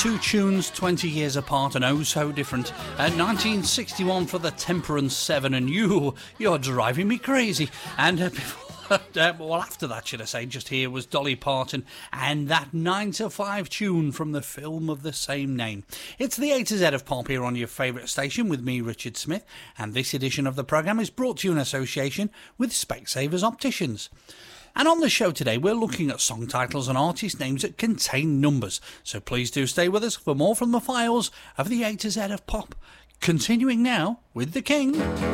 two tunes 20 years apart and oh so different. 1961 for the Temperance 7 and You're Driving Me Crazy. And well, after that, should I say, just here was Dolly Parton and that 9 to 5 tune from the film of the same name. It's the A to Z of Pop here on your favourite station with me, Richard Smith, and this edition of the programme is brought to you in association with Specsavers Opticians. And on the show today, we're looking at song titles and artist names that contain numbers. So please do stay with us for more from the files of the A to Z of Pop. Continuing now with The King.